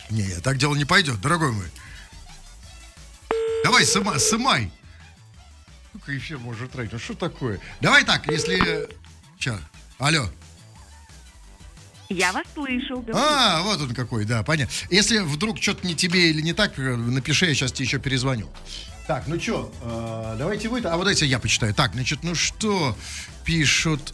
Не, так дело не пойдет, дорогой мой. Давай, сымай. Ну-ка, эфир может тратить. Ну, что такое? Давай так, если... Сейчас. Алло. Я вас слышу. Вот он какой, да, понятно. Если вдруг что-то не тебе или не так, напиши, я сейчас тебе еще перезвоню. Так, ну что, давайте вы... А вот давайте я почитаю. Так, значит, ну что пишут...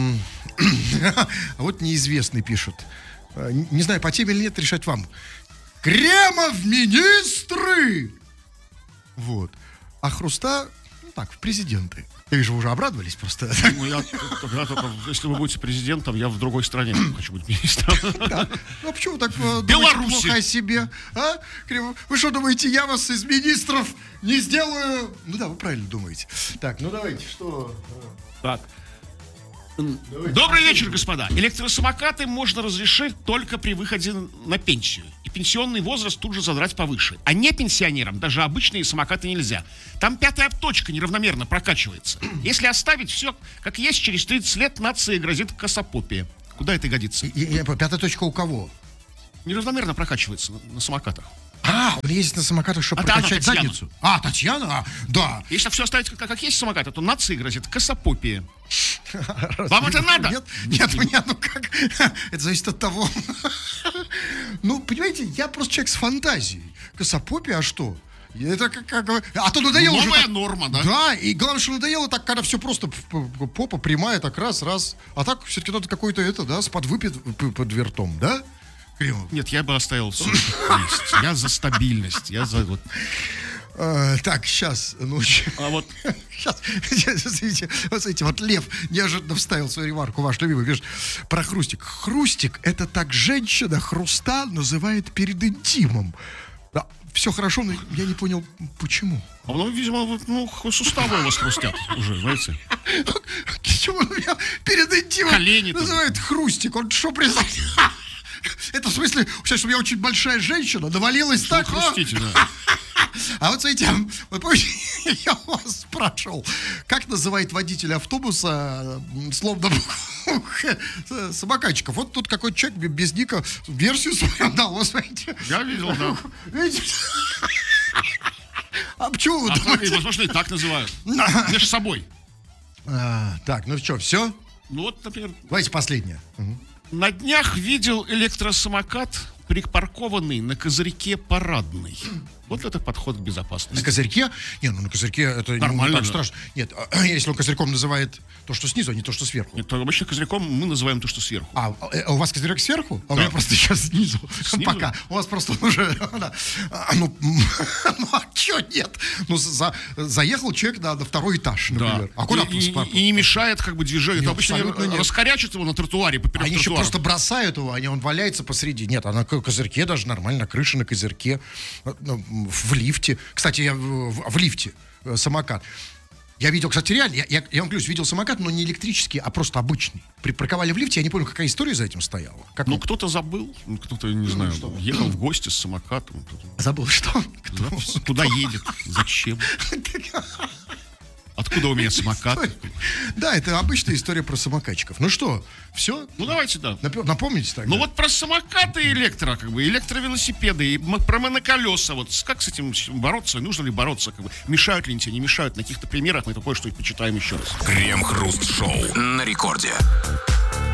А вот неизвестный пишет. Не знаю, по теме или нет, решать вам. Кремов министры! Вот. А Хруста, ну так, в президенты. Я вижу, вы уже обрадовались просто. Ну, если вы будете президентом, я в другой стране хочу быть министром. Да. Ну, а почему так Беларуси. плохо о себе? А? Вы что думаете, я вас из министров не сделаю? Ну да, вы правильно думаете. Так, ну давайте, что... Так. Добрый вечер, господа. Электросамокаты можно разрешить только при выходе на пенсию. И пенсионный возраст тут же задрать повыше. А не пенсионерам даже обычные самокаты нельзя. Там пятая точка неравномерно прокачивается. Если оставить все как есть, через 30 лет нации грозит косопопия. Куда это годится? Пятая точка у кого? Неравномерно прокачивается на самокатах. Он ездит на самокатах, чтобы прокачать задницу. Татьяна? Да. Если все оставить как есть самокаты, то нации грозит косопопия. Вам это надо? Нет, мне, ну как? Это зависит от того. Ну, понимаете, я просто человек с фантазией. Косопопия, а что? Это как... А то надоело уже. Новая норма, да? Да, и главное, что надоело так, когда все просто попа прямая, так раз. А так все-таки надо какой-то с под вертом, да? Нет, я бы оставил все как есть. Я за стабильность. Я за вот... Так, сейчас, сейчас, смотрите, вот Лев неожиданно вставил свою ремарку, ваш любимый, видишь, про хрустик. Хрустик, это так женщина Хруста называет перед интимом. Да, все хорошо, но я не понял, почему. Видимо, суставы у вас хрустят уже, знаете. Почему он меня перед интимом колени называет хрустик? Он что, признать? Это в смысле, сейчас, что я очень большая женщина, навалилась так. Хрустите, да. А вот смотрите, вы помните, я вас спрашивал, как называет водитель автобуса словно самокатчиков. Вот тут какой-то человек без ника версию свою дал, вот смотрите. Я видел, да. Видите? А почему вы думаете? Возможно, и так называют. Между собой. Так, ну что, все? Ну вот, например... Давайте последнее. На днях видел электросамокат, припаркованный на козырьке Парадной. Вот это подход к безопасности. На козырьке? Не, на козырьке это нормально, не так да. страшно. Нет, если он козырьком называет то, что снизу, а не то, что сверху. Нет, то обычно козырьком мы называем то, что сверху. У вас козырек сверху? А у меня просто сейчас снизу. Пока. У вас просто уже... Ну, а чё нет? Ну, заехал человек на второй этаж, например. Да. А куда и не мешает как бы движению. Это обычно раскорячат его на тротуаре, поперек Они еще тротуара. просто бросают его, он валяется посреди. Нет, а на козырьке даже нормально, крыша на козырьке, в лифте. Кстати, я в лифте самокат. Я видел, кстати, реально, я вам говорю, видел самокат, но не электрический, а просто обычный. Припарковали в лифте, я не помню, какая история за этим стояла. Кто-то забыл, кто-то, не знаю, ехал в гости с самокатом. Забыл, что? Куда едет, зачем? Откуда у меня самокат? Да, это обычная история про самокатчиков. Ну что, все? Ну давайте, да. Напомните тогда. Ну вот про самокаты и электровелосипеды, и про моноколеса. Вот как с этим бороться? Нужно ли бороться? Мешают ли они тебе, не мешают? На каких-то примерах мы такое что-то почитаем еще раз. Крем-хруст-шоу на рекорде.